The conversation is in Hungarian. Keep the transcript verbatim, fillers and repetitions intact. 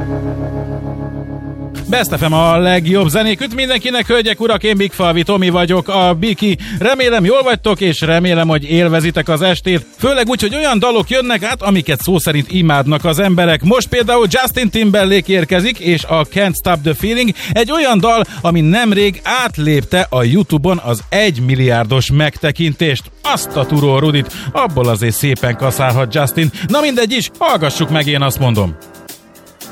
Best ef em a legjobb zenék üt mindenkinek, hölgyek, urak, én Big Falvi Tomi vagyok, a Biki. Remélem jól vagytok, és remélem, hogy élvezitek az estét. Főleg úgy, hogy olyan dalok jönnek át, amiket szó szerint imádnak az emberek. Most például Justin Timberlake érkezik, és a Can't Stop the Feeling, egy olyan dal, ami nemrég átlépte a YouTube-on az egy milliárdos megtekintést. Azt a turó Rudit, abból azért szépen kaszálhat Justin. Na mindegy is, hallgassuk meg, én azt mondom.